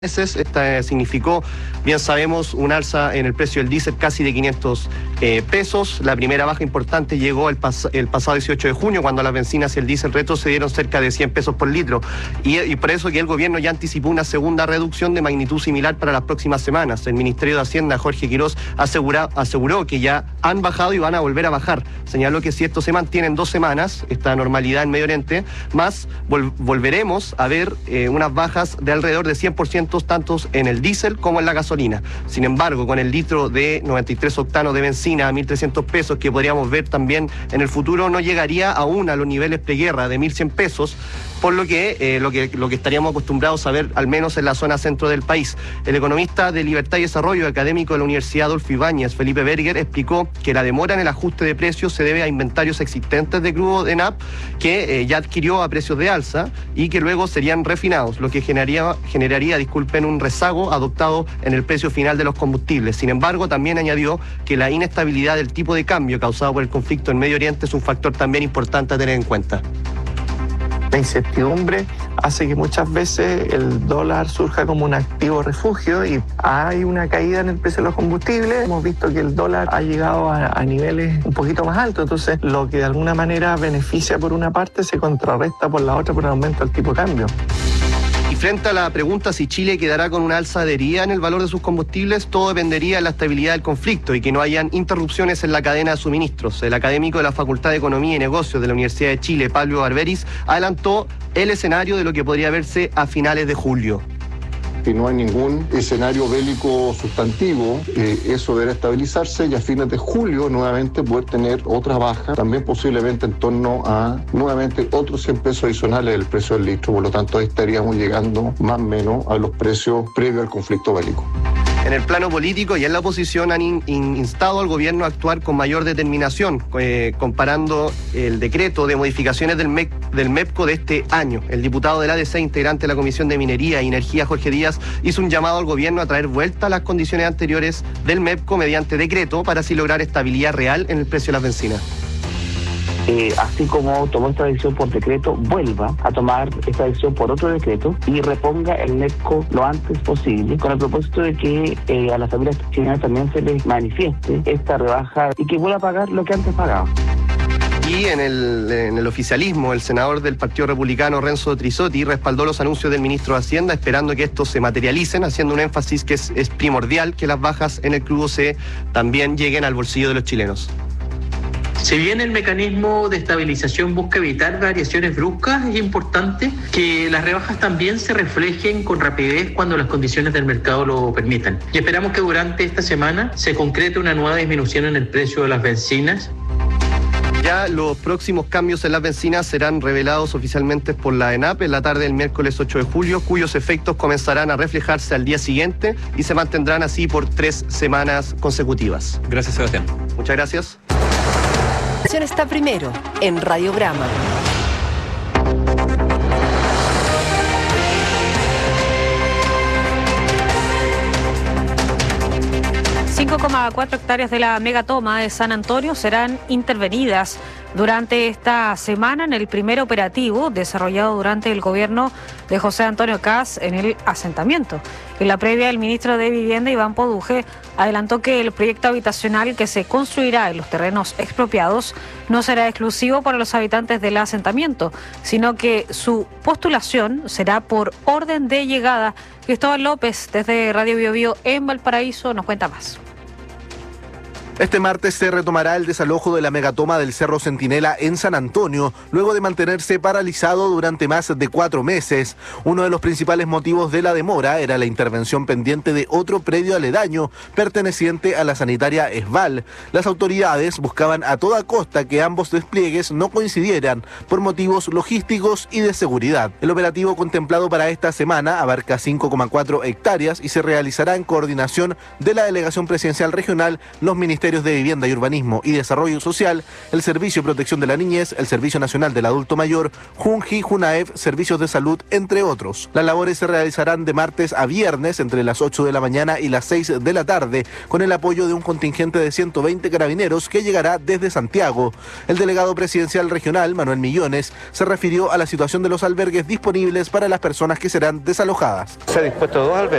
meses. Esta significó, bien sabemos, un alza en el precio del diésel casi de 500 pesos. La primera baja importante llegó el pasado 18 de junio, cuando las bencinas y el diésel retrocedieron cerca de 100 pesos por litro. Y por eso que el gobierno ya anticipó una segunda reducción de magnitud similar para las próximas semanas. El Ministerio de Hacienda, Jorge Quirós, aseguró que ya han bajado y van a volver a bajar. Señaló que si esto se mantiene en 2 semanas, esta normalidad en Medio Oriente, más volveremos a ver unas bajas de alrededor de 100%, tanto en el diésel como en la gasolina. Sin embargo, con el litro de 93 octanos de bencina a 1.300 pesos, que podríamos ver también en el futuro, no llegaría aún a los niveles preguerra de 1.100 pesos, por lo que estaríamos acostumbrados a ver, al menos en la zona centro del país. El economista de Libertad y Desarrollo, académico de la Universidad Adolfo Ibáñez, Felipe Berger, explicó que la demora en el ajuste de precios se debe a inventarios existentes de crudo de ENAP, que ya adquirió a precios de alza y que luego serían refinados, lo que generaría, un rezago adoptado en el precio final de los combustibles. Sin embargo, también añadió que la inestabilidad del tipo de cambio causado por el conflicto en Medio Oriente es un factor también importante a tener en cuenta. La incertidumbre hace que muchas veces el dólar surja como un activo refugio y hay una caída en el precio de los combustibles. Hemos visto que el dólar ha llegado a niveles un poquito más altos, entonces lo que de alguna manera beneficia por una parte se contrarresta por la otra por el aumento del tipo de cambio. Y frente a la pregunta si Chile quedará con una alza adherida en el valor de sus combustibles, todo dependería de la estabilidad del conflicto y que no hayan interrupciones en la cadena de suministros. El académico de la Facultad de Economía y Negocios de la Universidad de Chile, Pablo Barberis, adelantó el escenario de lo que podría verse a finales de julio. Que no hay ningún escenario bélico sustantivo, eso deberá estabilizarse y a fines de julio nuevamente poder tener otra baja, también posiblemente en torno a nuevamente otros 100 pesos adicionales del precio del litro, por lo tanto ahí estaríamos llegando más o menos a los precios previos al conflicto bélico. En el plano político y en la oposición han instado al gobierno a actuar con mayor determinación, comparando el decreto de modificaciones del MEPCO de este año. El diputado del ADC, integrante de la Comisión de Minería y Energía, Jorge Díaz, hizo un llamado al gobierno a traer vuelta a las condiciones anteriores del MEPCO mediante decreto para así lograr estabilidad real en el precio de las bencinas. Así como tomó esta decisión por decreto, vuelva a tomar esta decisión por otro decreto y reponga el MEPCO lo antes posible, con el propósito de que a las familias chilenas también se les manifieste esta rebaja y que vuelva a pagar lo que antes pagaba. Y en el oficialismo, el senador del Partido Republicano, Renzo Trisotti, respaldó los anuncios del ministro de Hacienda, esperando que estos se materialicen, haciendo un énfasis que es primordial que las bajas en el crudo también lleguen al bolsillo de los chilenos. Si bien el mecanismo de estabilización busca evitar variaciones bruscas, es importante que las rebajas también se reflejen con rapidez cuando las condiciones del mercado lo permitan. Y esperamos que durante esta semana se concrete una nueva disminución en el precio de las bencinas. Ya los próximos cambios en las bencinas serán revelados oficialmente por la ENAP en la tarde del miércoles 8 de julio, cuyos efectos comenzarán a reflejarse al día siguiente y se mantendrán así por 3 semanas consecutivas. Gracias, Sebastián. Muchas gracias. Está primero en Radiograma. 5,4 hectáreas de la megatoma de San Antonio serán intervenidas durante esta semana en el primer operativo desarrollado durante el gobierno de José Antonio Kast en el asentamiento. En la previa, el ministro de Vivienda, Iván Poduje, adelantó que el proyecto habitacional que se construirá en los terrenos expropiados no será exclusivo para los habitantes del asentamiento, sino que su postulación será por orden de llegada. Cristóbal López, desde Radio Bio Bio en Valparaíso, nos cuenta más. Este martes se retomará el desalojo de la megatoma del Cerro Centinela en San Antonio, luego de mantenerse paralizado durante más de 4 meses. Uno de los principales motivos de la demora era la intervención pendiente de otro predio aledaño, perteneciente a la sanitaria Esval. Las autoridades buscaban a toda costa que ambos despliegues no coincidieran por motivos logísticos y de seguridad. El operativo contemplado para esta semana abarca 5,4 hectáreas y se realizará en coordinación de la Delegación Presidencial Regional, los ministerios Ministerios de Vivienda y Urbanismo y Desarrollo Social, el Servicio de Protección de la Niñez, el Servicio Nacional del Adulto Mayor, Junji, Junaef, Servicios de Salud, entre otros. Las labores se realizarán de martes a viernes entre las 8 de la mañana y las 6 de la tarde, con el apoyo de un contingente de 120 carabineros que llegará desde Santiago. El delegado presidencial regional, Manuel Millones, se refirió a la situación de los albergues disponibles para las personas que serán desalojadas. Se ha dispuesto 2 albergues.